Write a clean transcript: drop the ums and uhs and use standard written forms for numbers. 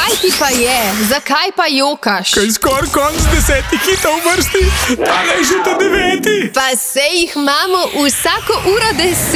Kaj ti pa je? Zakaj pa jokaš? Kaj skoraj konc 10 hitov v vrsti, tale je že ta 9. Pa sej jih imamo vsako uro 10.